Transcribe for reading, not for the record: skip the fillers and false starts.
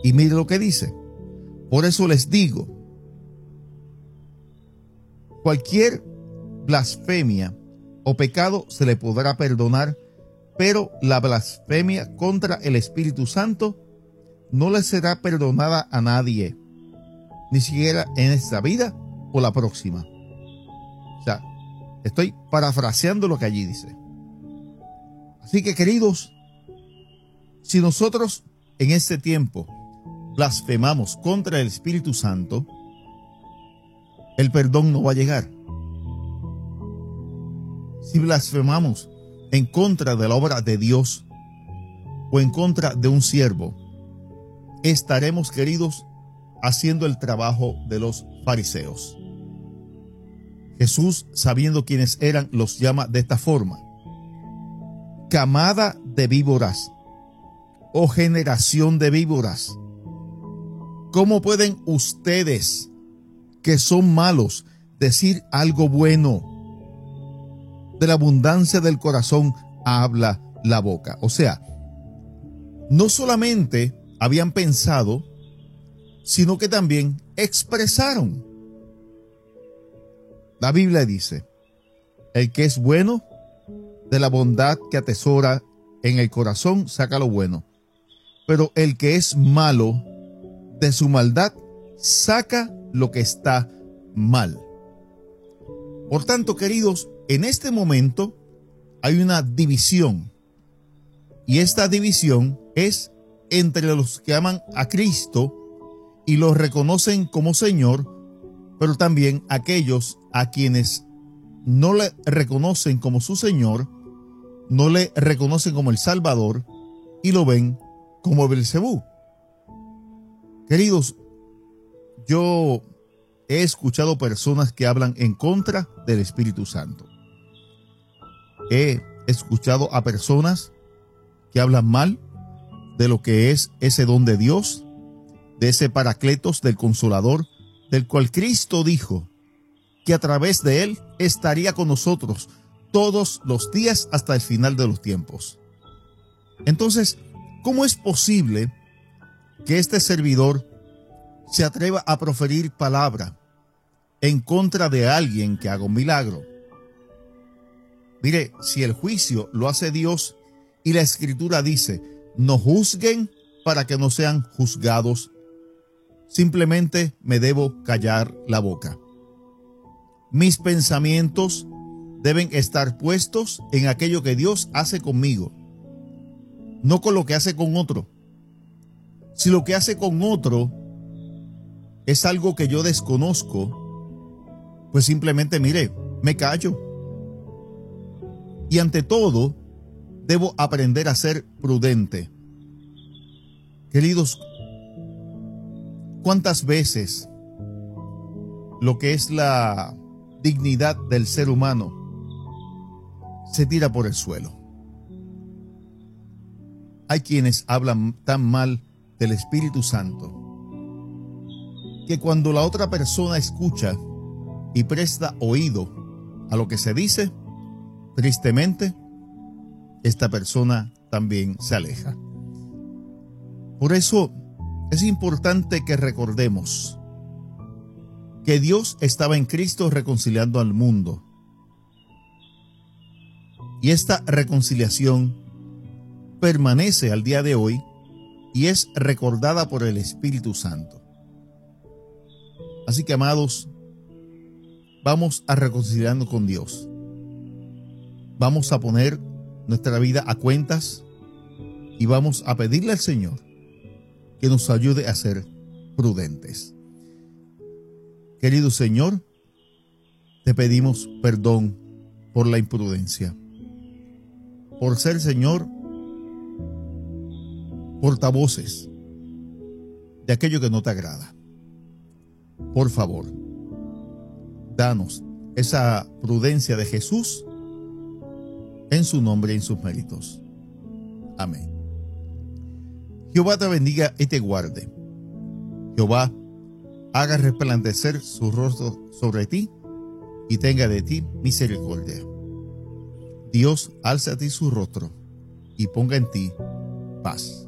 Y mire lo que dice. Por eso les digo, cualquier blasfemia o pecado se le podrá perdonar, pero la blasfemia contra el Espíritu Santo no le será perdonada a nadie, ni siquiera en esta vida o la próxima. O sea, estoy parafraseando lo que allí dice. Así que, queridos, si nosotros en este tiempo blasfemamos contra el Espíritu Santo, el perdón no va a llegar. Si blasfemamos en contra de la obra de Dios o en contra de un siervo, estaremos, queridos, haciendo el trabajo de los fariseos. Jesús, sabiendo quiénes eran, los llama de esta forma: camada de víboras o generación de víboras. ¿Cómo pueden ustedes, que son malos, decir algo bueno? De la abundancia del corazón habla la boca. O sea, no solamente habían pensado, sino que también expresaron. La Biblia dice: el que es bueno, de la bondad que atesora en el corazón saca lo bueno, pero el que es malo, de su maldad saca lo que está mal. Por tanto, queridos, en este momento hay una división, y esta división es entre los que aman a Cristo y lo reconocen como Señor, pero también aquellos a quienes no le reconocen como su Señor, no le reconocen como el Salvador y lo ven como Belcebú. Queridos, yo he escuchado personas que hablan en contra del Espíritu Santo. He escuchado a personas que hablan mal de lo que es ese don de Dios, de ese Paracletos, del Consolador, del cual Cristo dijo que a través de él estaría con nosotros todos los días hasta el final de los tiempos. Entonces, ¿cómo es posible que este servidor se atreva a proferir palabra en contra de alguien que haga un milagro? Mire, si el juicio lo hace Dios y la Escritura dice: no juzguen para que no sean juzgados, simplemente me debo callar la boca. Mis pensamientos deben estar puestos en aquello que Dios hace conmigo, no con lo que hace con otro. Si lo que hace con otro es algo que yo desconozco, pues simplemente, mire, me callo. Y ante todo, debo aprender a ser prudente. Queridos, ¿cuántas veces lo que es la dignidad del ser humano se tira por el suelo? Hay quienes hablan tan mal del Espíritu Santo que cuando la otra persona escucha y presta oído a lo que se dice, tristemente, esta persona también se aleja. Por eso es importante que recordemos que Dios estaba en Cristo reconciliando al mundo. Y esta reconciliación permanece al día de hoy y es recordada por el Espíritu Santo. Así que, amados, vamos a reconciliarnos con Dios. Vamos a poner nuestra vida a cuentas y vamos a pedirle al Señor que nos ayude a ser prudentes. Querido Señor, te pedimos perdón por la imprudencia, por ser, Señor, portavoces de aquello que no te agrada. Por favor, danos esa prudencia de Jesús, en su nombre y en sus méritos. Amén. Jehová te bendiga y te guarde. Jehová haga resplandecer su rostro sobre ti y tenga de ti misericordia. Dios alza a ti su rostro y ponga en ti paz.